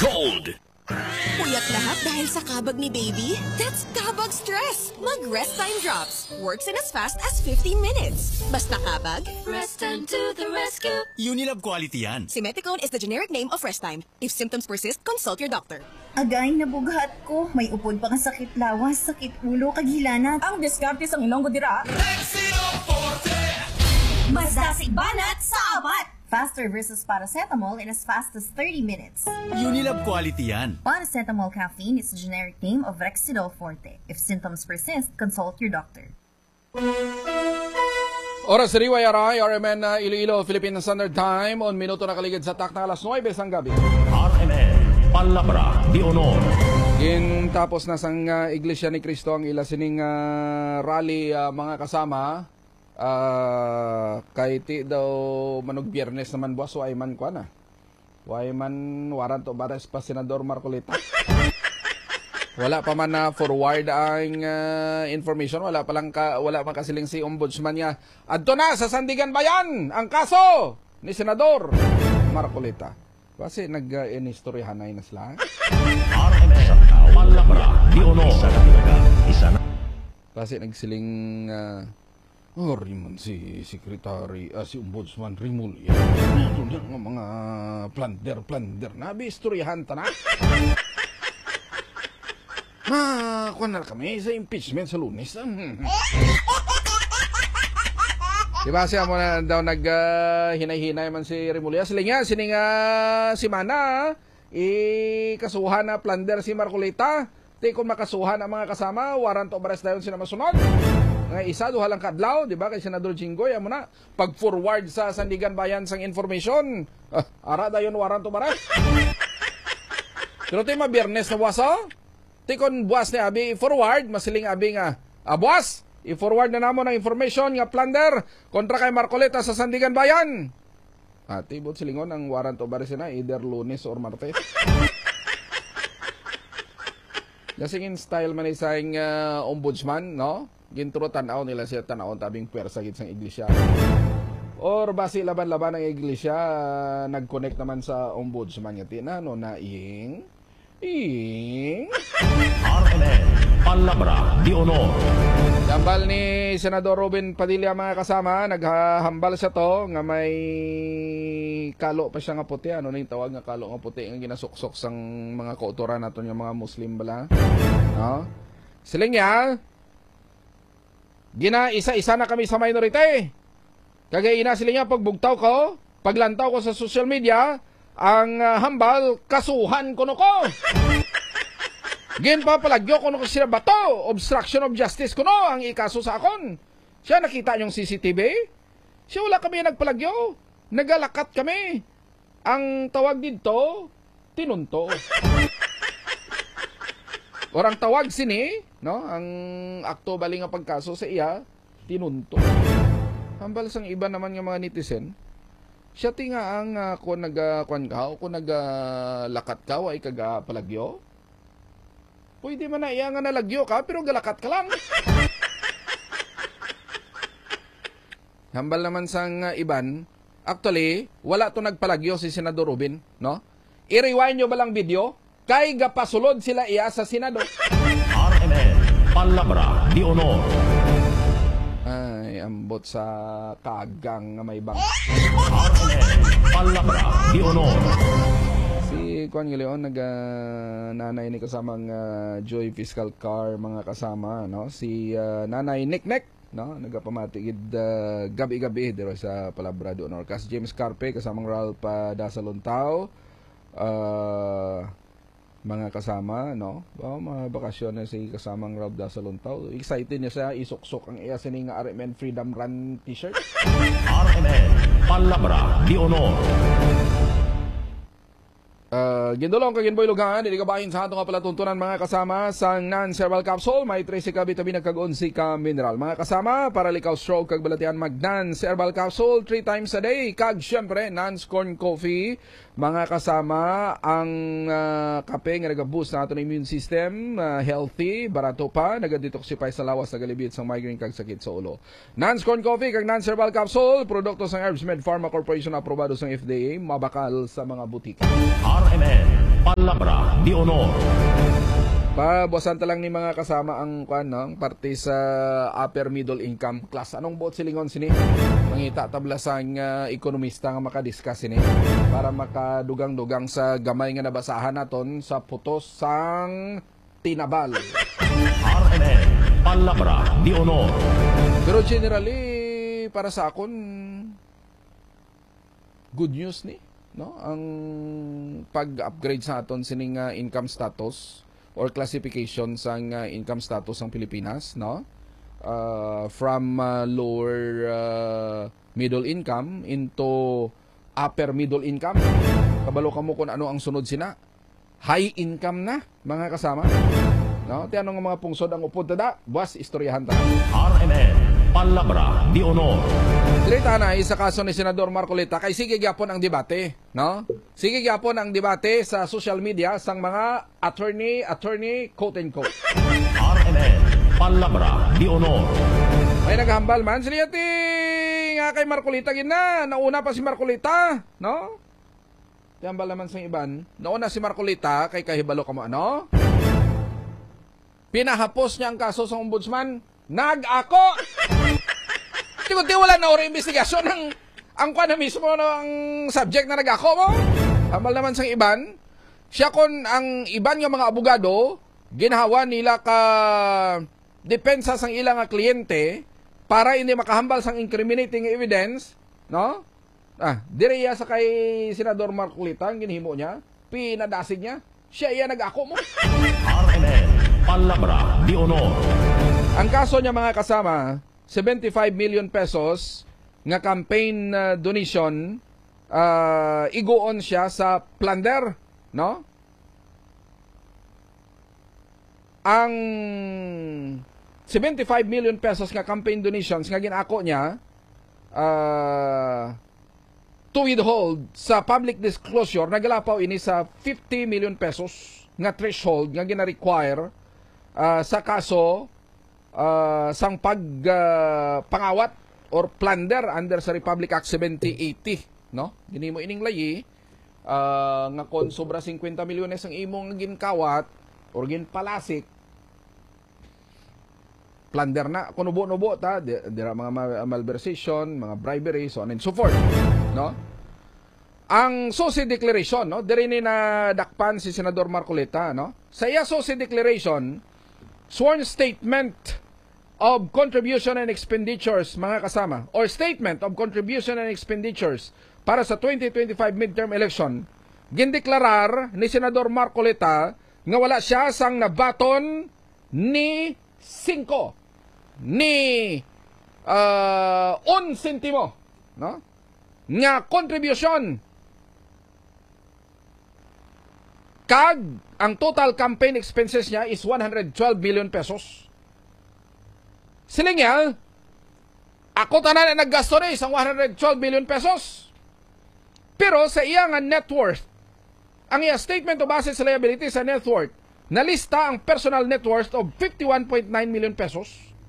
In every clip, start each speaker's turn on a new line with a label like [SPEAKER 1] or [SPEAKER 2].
[SPEAKER 1] Gold!
[SPEAKER 2] Puyat lahat dahil sa kabag ni baby? That's kabag stress! Mag-Rest Time Drops. Works in as fast as 15 minutes. Basta kabag,
[SPEAKER 3] Rest Time to the rescue.
[SPEAKER 1] Unilab quality yan.
[SPEAKER 2] Simeticone is the generic name of Rest Time. If symptoms persist, consult your doctor.
[SPEAKER 4] Agay, nabughat ko. May upod pa nga sakit lawas, sakit ulo, kaghilanat.
[SPEAKER 5] Ang diskarte sa Ilonggo dira.
[SPEAKER 4] Mas dasig banat sa abat! Faster versus paracetamol in as fast as 30 minutes.
[SPEAKER 1] Unilab quality yan.
[SPEAKER 4] Paracetamol caffeine is the generic name of Rexidol Forte. If symptoms persist, consult your doctor.
[SPEAKER 6] Oras sa RMN Iloilo, Philippine Standard Time. On minuto na kaligid sa takna alas 9 sang gabi.
[SPEAKER 1] RMN, Palabra de Honor.
[SPEAKER 6] Tapos na sang Iglesia ni Cristo ang ilasining rally mga kasama. Kay ti daw manog biyernes naman buwas way man kwa na. Way man waran to bares pa Senador Marcolita. Wala pa man na forward ang information, wala pa kasiling si ombudsman niya. Adto na sa Sandigan Bayan ang kaso ni Senador Marcolita. Kasi nag-inistoryahan na sila.
[SPEAKER 1] RMN, Palabra de Honor. Isa na.
[SPEAKER 6] Kasi nagsiling Rimon si Secretary, si Ombudsman Rimulya. Ito niya ng mga plunder na. Bistoryahan ta na. Kuha na kami sa impeachment sa Lunes. Diba siya mo na daw hinay-hinay man si Rimulya. Silinga, si Mana, kasuhan na plunder si Marcolita. Kung makasuhan ang mga kasama, warrant of arrest dayon sila masunod. Nga isa, duha lang kadlaw, di ba? Kay Senador Jinggoy, amo na, pag-forward sa Sandigan Bayan sang information, ara dayon warrant of arrest. Pero tayo mabiyernes na buwas, oh? Tikon buwas ni Abi, forward, masiling Abi nga, buwas, i-forward na namo ng information nga plunder kontra kay Marcolita sa Sandigan Bayan. Tibot silingon ang warrant of arrest na, either Lunes or Martes. Dasingin style man isang ombudsman, no? Ginturo tanaw nila siya tanawon tabing pwersa gid sang iglesia. Or basi laban-laban ang iglesia, nag-connect naman sa ombudsman nga tinano na ing
[SPEAKER 1] RMN, Palabra de Honor.
[SPEAKER 6] Hambal ni Senador Robin Padilla mga kasama, naghahambal siya to nga may kalo pa siya nga puti. Ano na yung tawag nga kalo nga puti nga ginasuksok sang mga kauturan nato yung mga Muslim bala. No? Siling niya, isa-isa na kami sa minority. Kagay ina siling niya, pagbugtaw ko, paglantaw ko sa social media, ang hambal, kasuhan ko no ko. Ginpapalagyo ko no ko sila bato, obstruction of justice ko no, ang ikaso sa akon. Siya nakita yung CCTV, siya wala kami nagpalagyo, nagalakat kami. Ang tawag dito, tinunto. Orang tawag sini, no, ang akto bali nga pagkaso sa iya, tinunto. Hambal sang iba naman nga mga netizen, siya tinga ang kung nagkuan ka o kung naglakat ka o ay kagapalagyo. Pwede man na iya nga nalagyo ka pero galakat ka lang. Hambal naman sang iban, actually, wala to nagpalagyo si Senador Robin, no? I-rewind nyo ba lang video? Kay gapasulod sila iya sa Senado.
[SPEAKER 1] RMN, Palabra de Honor.
[SPEAKER 6] Ay, ambot sa kagang nga may bang.
[SPEAKER 1] RMN, Palabra de Honor.
[SPEAKER 6] Si Juan Leon, nanay ni kasamang Joy Fiscal Car, mga kasama, no? Si nanay Nick, no? Nagapamatigid gabi-gabi dito sa Palabra de Honor. Kasi James Carpe, kasamang Ralph Dasaluntao, mga kasama, no? Mga bakasyon na si kasamang Rob Dasaluntao. Excited niya siya, isuksok ang iya sining RMN Freedom Run t-shirt.
[SPEAKER 1] RMN, Palabra de Honor.
[SPEAKER 6] Gindulong kaginboy lugaan, hindi kabahin sa ato nga palatuntunan mga kasama sa non-cerebral capsule. May 13 ka vitamin kag-11 ka mineral. Mga kasama, para likaw stroke kag balatian mag non-cerebral capsule 3 times a day. Kag syempre, non-scorn coffee. Mga kasama, ang kape nga nag-boost na ato ng immune system, healthy, barato pa, nag-detoxify sa lawas, nagalibit sa migraine kag sakit sa ulo. Non-scorn coffee kag non-cerebral capsule, produkto sa Herbs Med Pharma Corporation aprobado sa FDA, mabakal sa mga butika.
[SPEAKER 1] RMN, Palabra de Honor.
[SPEAKER 6] Pabuwasan talang ni mga kasama ang ang parte sa upper middle income class. Anong buot silingon sini? Mangita tablasang ekonomista nga makadiscuss sini para makadugang-dugang sa gamay nga nabasahan naton sa putos sang tinabal.
[SPEAKER 1] RMN Palabra de Honor.
[SPEAKER 6] Pero generally para sa akon good news ni, no? Ang pag-upgrade sa aton sining income status or classification sa income status ng Pilipinas, no? From lower middle income into upper middle income. Kabalo kamo kung ano ang sunod sina. High income na, mga kasama. No? Tiyan nga mga pungsod ang upod tada. Buwas, istoryahan ta.
[SPEAKER 1] RMN Palabra de Honor.
[SPEAKER 6] Direta na sa kaso ni Senador Marcolita kay sige gyapon ang debate, no? Sige gyapon ang debate sa social media sang mga attorney quote and quote.
[SPEAKER 1] RMN Palabra de Honor.
[SPEAKER 6] May naghambal man sila nga kay Marcolita gina, nauna pa si Marcolita, no? Hambal naman sa iban. Nauna si Marcolita kay kahibalo kamo ano? Pinahapos niya ang kaso sa ombudsman. Nag-ako! Tikuti wala na ori investigasyon ang kwa na mismo na ang subject na nag-ako mo. Hambal naman sa iban. Siya kon ang iban nga mga abogado, ginahawa nila ka depensa sang ilang nga kliyente para hindi makahambal sang incriminating evidence, no? Direya sa kay Senador Marcolita, ang ginhimo niya, pinadasig niya, siya iya nag-ako mo.
[SPEAKER 1] RMN Palabra de Honor.
[SPEAKER 6] Ang kaso niya mga kasama, 75 million pesos nga campaign donation, igoon siya sa plunder, no? Ang 75 million pesos nga campaign donations nga ginako niya to withhold sa public disclosure, nagalapaw ini sa 50 million pesos nga threshold nga gina-require sa kaso sang pangawat or plunder under sa Republic Act 7080, no? Ginimo ining layi nga kon sobra 50 milyones ang imong ginkawat or ginpalasik, plunder na kung ubo-ubo ta, dira mga malversation, mga bribery, so on and so forth, no? Ang SOSI declaration, no? Diri ni na dakpan si Senador Marcolita, no? Sa iya SOSI declaration, sworn statement of contribution and expenditures, mga kasama, or statement of contribution and expenditures para sa 2025 midterm election, gindeklarar ni Senador Marcolita nga wala siya sang nabaton ni 5 ni 1 sentimo, no? Nga contribution kag ang total campaign expenses niya is 112 million pesos. Silingyal, ako tanan na naggasto na isang 112 million pesos. Pero sa iya nga net worth, ang iya statement of assets and liabilities sa net worth, nalista ang personal net worth of 51.9 million pesos.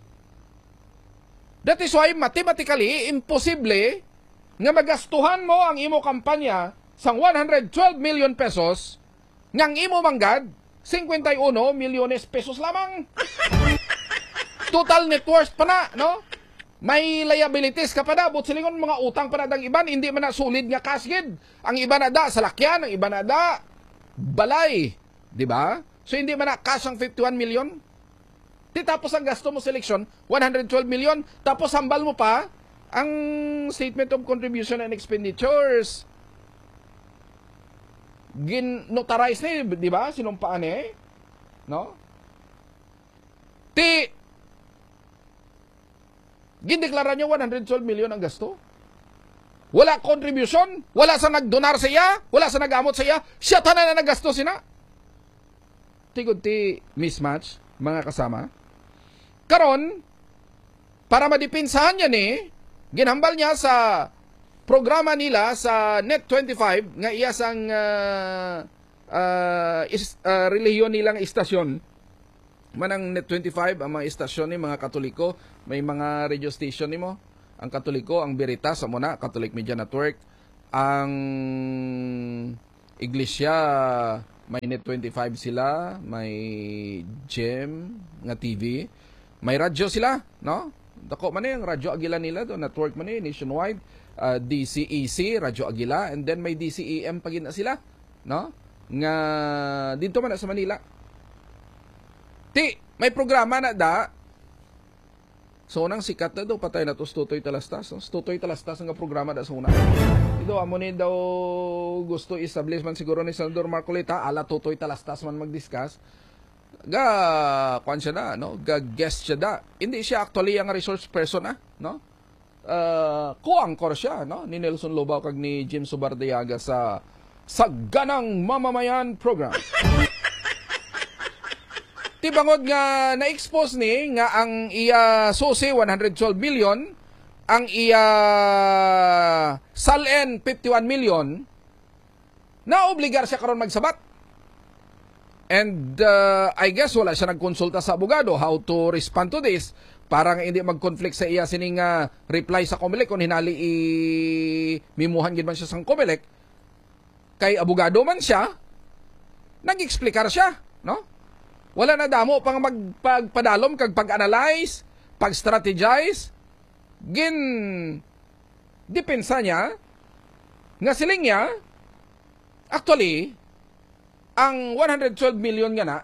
[SPEAKER 6] That is why mathematically imposible nga magastuhan mo ang imo kampanya sang 112 million pesos ngang imo manggad 51 milyones pesos lamang. Total net worth pa na, no? May liabilities ka pa na, but silingon mga utang pa na dang iban, hindi man na solid nga kasgid. Ang iba na da salakyan, ang iba na da balay, di ba? So hindi man na cash ang 51 million. Tapos ang gasto mo sa eleksyon, 112 million, tapos hambal mo pa ang statement of contribution and expenditures. Notarize na, di ba? Sinumpaan eh. No? Gindeklara niya 112 million ang gasto. Wala contribution, wala sa nagdonar sa iya, wala sa nagamot sa iya, siya tanan na naggasto sina. Tigod ti mismatch, mga kasama. Karon, para madipinsahan niya ni, ginhambal niya sa programa nila sa Net25 nga iya sang relihiyon nilang istasyon. Manang Net25 ang mga istasyon ni mga Katoliko, may mga radio station nimo. Ang Katoliko, ang Veritas, amo na Catholic Media Network, ang Iglesia May Net 25 sila, may GEM nga TV, may radyo sila, no? Dako man yung Radyo Agila nila do, network man nationwide, DCEC, Radyo Agila, and then may DCEM pagin na sila, no? Nga dito man na sa Manila. May programa na da. So nang sikat na daw patay na to Tutoy Talastas, no? Tutoy Talastas nga programa da sa una. Ito amo ni daw gusto establish man siguro ni Senador Marcolita ala Tutoy Talastas man mag-discuss. Kuan siya na, no? Guest siya da. Hindi siya actually ang resource person, no? Co-anchor siya, no? Ni Nelson Lobao kag ni Jim Subardiaga sa Ganang Mamamayan program. Tibangod nga na-expose ni nga ang iya susi 112 million, ang iya salen 51 million, na obligar siya karon magsabat. And I guess wala siya nagkonsulta sa abogado how to respond to this para nga hindi mag-conflict sa iya sining reply sa COMELEC kung hinali mimuhan gid man siya sang COMELEC. Kay abogado man siya, nag-explikar siya, no? Wala na damo pang magpagpadalom kag pag-analyze, pag-strategize. Depensa niya nga siling niya actually ang 112 million nga na,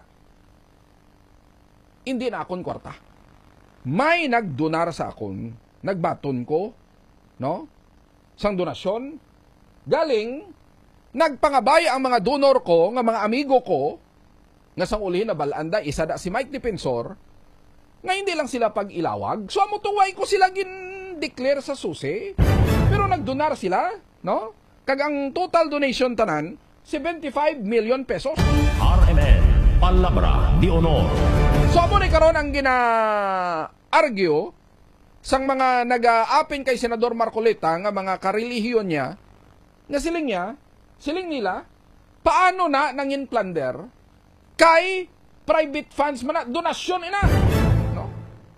[SPEAKER 6] hindi na akon kwarta. May nagdonar sa akon, nagbaton ko, no? Sang donasyon, galing, nagpangabay ang mga donor ko, nga mga amigo ko, nga sang uli na balanda, isa da si Mike Defensor, nga hindi lang sila pag-ilawag. So, amutuway ko sila gin-declare sa susi, pero nagdonar sila, no? Kag ang total donation tanan, 75 million pesos.
[SPEAKER 1] RMN Palabra de Honor.
[SPEAKER 6] So amo ni karon ang gina-argue sang mga nag-aapin kay Senador Marcolita nga mga karelihiyon niya, nga siling nila, paano na nangin plunder kay private funds man na, donasyon ina. No?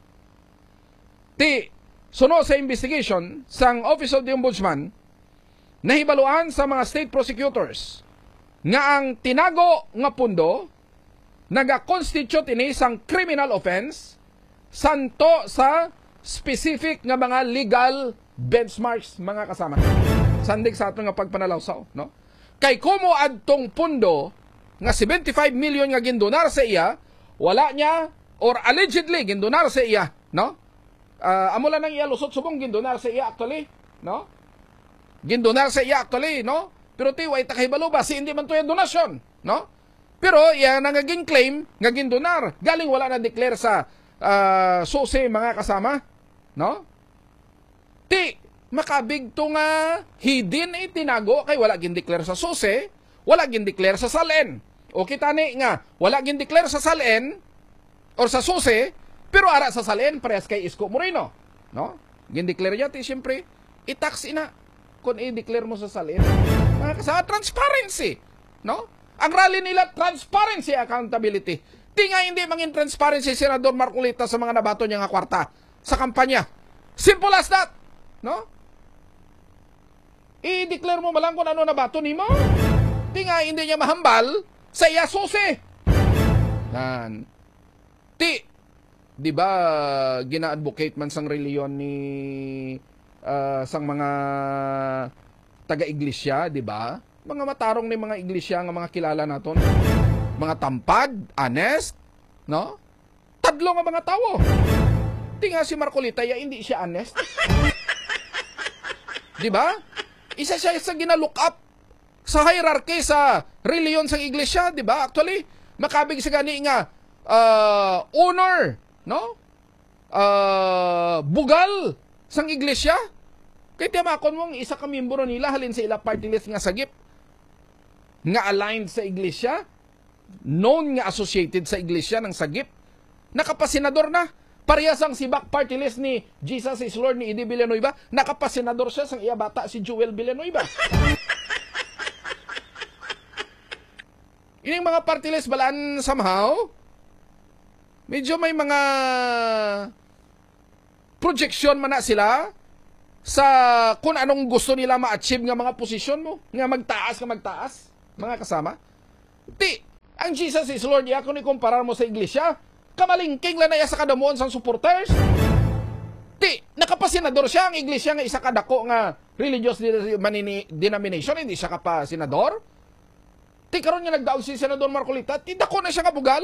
[SPEAKER 6] Suno sa investigation sang Office of the Ombudsman, nahibaluan sa mga state prosecutors nga ang tinago nga pundo naga-constitute ini sang criminal offense santo sa specific nga mga legal benchmarks mga kasama. Sandig sa ato nga pagpanalawsaw, no? Kay kumo adtong pundo nga 75 million nga gindonar sa iya, wala niya or allegedly gindonar sa iya, no? Amo lang nang iya lusot subong gindonar sa iya actually, no? Gindonar sa iya actually, no? Pero way takahibalo ba si hindi man to yung donasyon, no? Pero yan ang naging claim, naging donar. Galing wala na declare sa susi mga kasama, no? Makabig to nga hidin tinago kay wala gin declare sa susi, wala gin declare sa salen. O kita ni nga wala gin declare sa salen or sa susi, pero ara sa salen parehas kay Isko Moreno, no? Gin declare yati siyempre i-tax ina kung i-declare mo sa salen. Sa transparency, no? Ang rally nila, transparency, accountability. Nga hindi mangin transparency si Senador Marcolita sa mga nabato niya nga kwarta sa kampanya. Simple as that, no? I-declare mo malang kung ano nabato ni mo. Nga hindi niya mahambal sa iya susi. Yan. Di ba gina-advocate man sang reliyon ni sang mga taga-iglesia, di ba? Mga matarong ni mga iglesia nga mga kilala naton. Mga tampad, honest, no? Tadlo nga mga tao. Tinga si Marcolita, hindi siya honest. Di ba? Isa siya sa gina-look up sa hierarchy sa reliyon sa iglesia, di ba? Actually, makabig sa gani nga honor, no? Bugal sang iglesia. Kaya tiyamakon mong isa ka miyembro nila halin sa ila party list nga sagip nga aligned sa iglesia, known nga associated sa iglesia ng sagip, nakapasenador na. Parehas ang sibak party list ni Jesus is Lord ni Eddie Villanueva, nakapasenador siya sang iya bata si Joel Villanueva. Ining mga party list balaan somehow, medyo may mga projection man na sila sa kung anong gusto nila ma-achieve nga mga posisyon mo, nga magtaas, mga kasama. Ti, ang Jesus is Lord, ya kung ikumparar mo sa iglesia, kamalingking lang na iya sa kadamuon sang supporters. Ti, nakapasenador siya ang iglesia nga isa kadako nga religious denomination, hindi siya kapasenador. Ti, karon nga nagdaog si Senador Marcolita, ti, dako na siya nga bugal.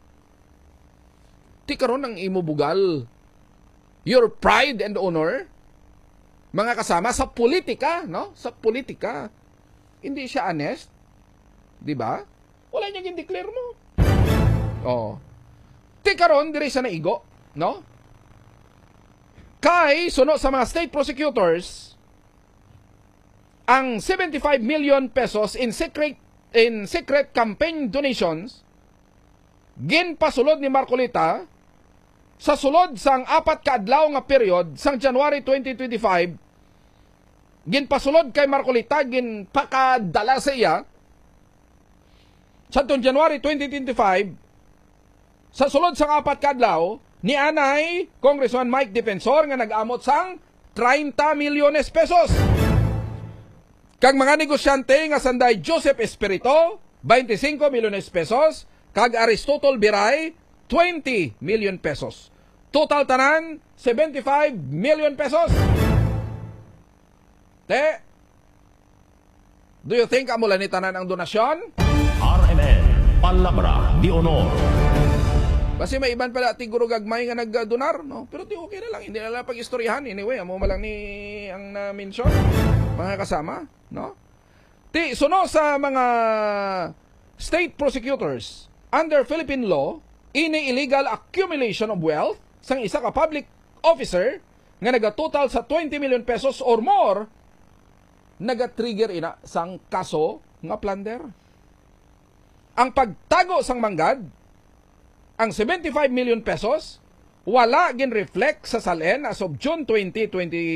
[SPEAKER 6] Ti, karon ang imo bugal. Your pride and honor, mga kasama, sa politika, no? Sa politika, hindi siya honest. Di ba? Wala niya gin-declare mo. Oh. Ti karon diri sa naigo, no? Kay suno sa mga state prosecutors ang 75 million pesos in secret campaign donations ginpasulod ni Marcolita sa sulod sang 4 ka adlaw nga period sang January 2025. Ginpasulod kay Marcolita, ginpakadala sa iya sa January 2025 sa sulod sang 4 ka adlaw ni anay Congressman Mike Defensor nga nag-amot sang 30 milyones pesos. Kag mga negosyante nga sanday Joseph Espirito 25 milyones pesos, kag Aristotol Biray 20 million pesos. Total tanan 75 million pesos. Te, do you think amo ni tanan ang donasyon?
[SPEAKER 1] RMN Palabra de Honor.
[SPEAKER 6] Kasi may iban pala tiguro gagmay nga nagdonar, no? Pero ti okay na lang, hindi na lang pag-istoryahan. Anyway, amo malang ni ang na-mention, mga kasama, no? Ti, suno sa mga state prosecutors, under Philippine law, ini illegal accumulation of wealth sang isa ka public officer nga nagatotal sa 20 million pesos or more, naga-trigger ina sang kaso nga plunder. Ang pagtago sang manggad, ang 75 million pesos wala gin-reflect sa salen as of June 30,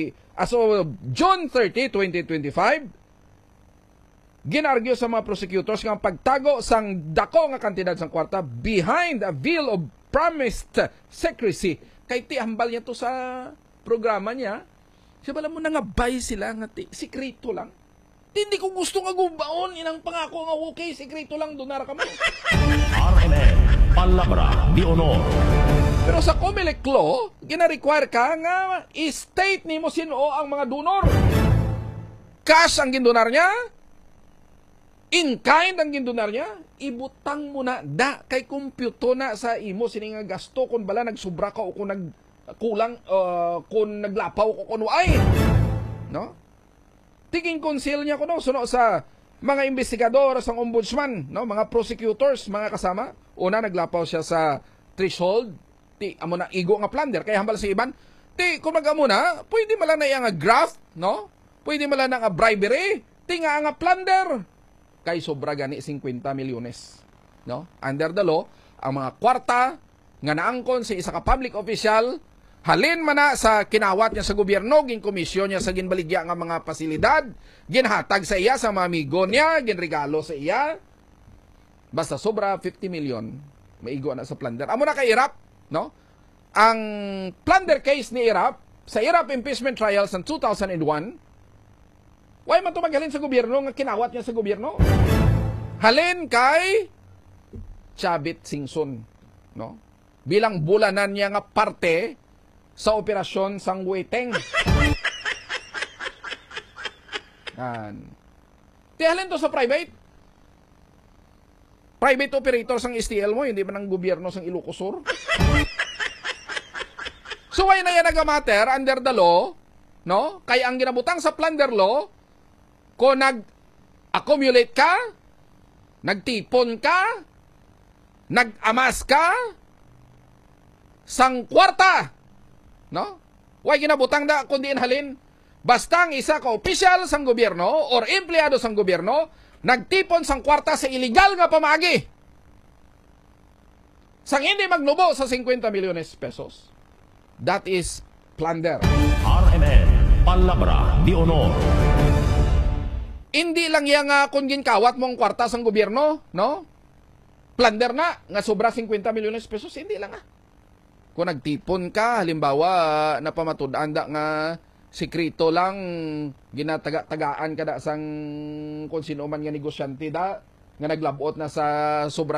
[SPEAKER 6] 2025. Ginargyo sa mga prosecutors nga ang pagtago sang dako nga kantidad sang kwarta behind a veil of promised secrecy. Kay ti hambal niya to sa programa niya. Siya bala mo na nga bay sila nga ti sikreto lang. Hindi ko gusto nga gubaon inang pangako nga okay, sikreto lang donar ka mo.
[SPEAKER 1] RMN Palabra de Honor.
[SPEAKER 6] Pero sa COMELEC law, gina-require ka nga i-state nimo sino ang mga donor. Cash ang gindonar niya, in kind ang gindonar niya, ibutang mo na da kay kompyuto na sa imo sini nga gasto kung bala nagsubra ka o kung nagkulang kung naglapaw ko kuno ay. No? Tiging konsil niya kuno suno sa mga investigador sang ombudsman, no, mga prosecutors, mga kasama. Una naglapaw siya sa threshold, ti amo na igo nga plunder kay hambal sa iban. Ti kung magamo na, pwede mala na nga graft, no? Pwede mala na nga bribery, ti nga plunder. Kay sobra gani 50 milyones, no? Under the law, ang mga kwarta nga naangkon sa isa ka public official, halin man na sa kinawat niya sa gobyerno, ginkomisyon niya sa ginbaligya nga mga pasilidad, ginhatag sa iya sa mga amigo niya, ginregalo sa iya, basta sobra 50 million, maigo na sa plunder. Amo na kay Irap, no? Ang plunder case ni Irap, sa Irap impeachment trials ng 2001, why man to maghalin sa gobyerno nga kinawat niya sa gobyerno? Halin kay Chavit Singson, no? Bilang bulanan niya nga parte sa operasyon sang Weteng. Tihalin to sa private. Private operator sang STL mo, hindi ba ng gobyerno sang Ilocos Sur? So why na yan nagamater under the law, no? Kaya ang ginabutang sa plunder law, kung nag-accumulate ka, nagtipon ka, nag-amas ka, sang kwarta, no? Why ginabutang da kundi inhalin? Basta ang isa ka opisyal sang gobyerno or empleyado sang gobyerno, nagtipon sang kwarta sa illegal nga pamagi. Sang hindi magnubo sa 50 milyones pesos. That is plunder.
[SPEAKER 1] RMN Palabra de Honor.
[SPEAKER 6] Hindi lang yan nga kung ginkawat mo ang kwarta sang gobyerno, no? Plunder na, nga sobra 50 milyones pesos, hindi lang Kung nagtipon ka, halimbawa, napamatud-an da nga sekreto lang, ginataga-tagaan ka da sang kung sino man nga negosyante da, nga naglabot na sa sobra